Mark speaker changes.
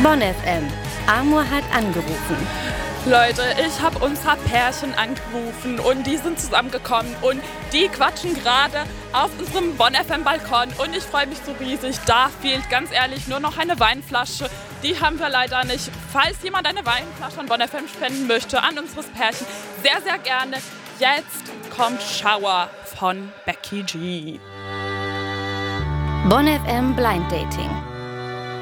Speaker 1: Bonn FM. Amor hat angerufen.
Speaker 2: Leute, ich habe unser Pärchen angerufen und die sind zusammengekommen und die quatschen gerade auf unserem Bonn FM Balkon und ich freue mich so riesig. Da fehlt ganz ehrlich nur noch eine Weinflasche. Die haben wir leider nicht. Falls jemand eine Weinflasche an Bonn FM spenden möchte, an unseres Pärchen, sehr, sehr gerne. Jetzt kommt Shower von Becky G.
Speaker 1: Bonn FM Blind Dating.